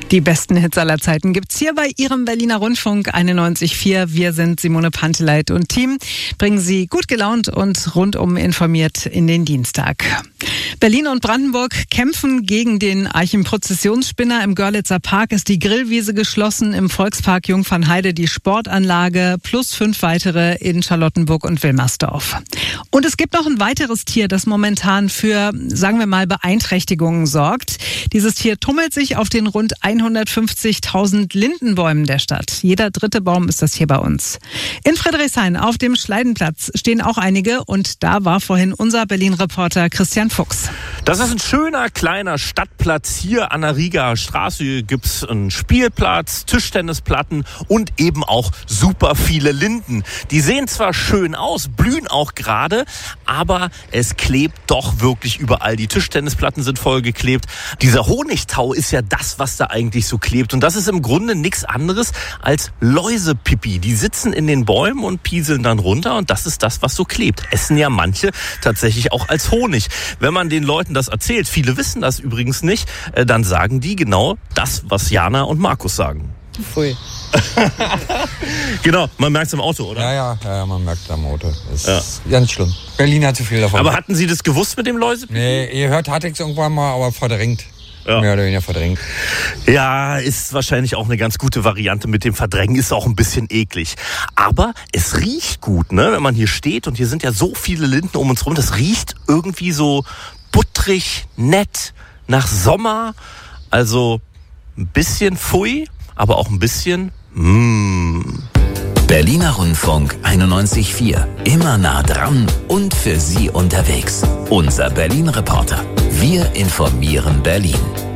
Die besten Hits aller Zeiten gibt's hier bei Ihrem Berliner Rundfunk 91.4. Wir sind Simone Panteleit und Team, bringen Sie gut gelaunt und rundum informiert in den Dienstag. Berlin und Brandenburg kämpfen gegen den Archenprozessionsspinner. Im Görlitzer Park ist die Grillwiese geschlossen, im Volkspark Jungfernheide die Sportanlage plus 5 weitere in Charlottenburg und Wilmersdorf. Und es gibt noch ein weiteres Tier, das momentan für, sagen wir mal, Beeinträchtigungen sorgt. Dieses Tier tummelt sich auf den rund 150.000 Lindenbäumen der Stadt. Jeder dritte Baum ist das hier bei uns. In Friedrichshain auf dem Schleidenplatz stehen auch einige und da war vorhin unser Berlin-Reporter Christian Fuchs. Das ist ein schöner kleiner Stadtplatz. Hier an der Rigaer Straße gibt's einen Spielplatz, Tischtennisplatten und eben auch super viele Linden. Die sehen zwar schön aus, blühen auch gerade, aber es klebt doch wirklich überall. Die Tischtennisplatten sind vollgeklebt. Dieser Honigtau ist ja das, was da eigentlich so klebt. Und das ist im Grunde nichts anderes als Läusepipi. Die sitzen in den Bäumen und pieseln dann runter und das ist das, was so klebt. Essen ja manche tatsächlich auch als Honig. Wenn man den Leuten das erzählt, viele wissen das übrigens nicht, dann sagen die genau das, was Jana und Markus sagen. Pfui. Genau, man merkt es im Auto, oder? Ja, man merkt es am Auto. Das ist ganz schlimm. Berlin hat zu viel davon. Aber hatten Sie das gewusst mit dem Läusepipi? Nee, ihr hört, hatte ich es irgendwann mal, aber verdrängt. Ja. Mehr oder weniger verdrängt. Ja, ist wahrscheinlich auch eine ganz gute Variante mit dem Verdrängen, ist auch ein bisschen eklig. Aber es riecht gut, ne? Wenn man hier steht und hier sind ja so viele Linden um uns rum, das riecht irgendwie so buttrig, nett, nach Sommer. Also ein bisschen pfui, aber auch ein bisschen Berliner Rundfunk 91.4. Immer nah dran und für Sie unterwegs. Unser Berlin-Reporter. Wir informieren Berlin.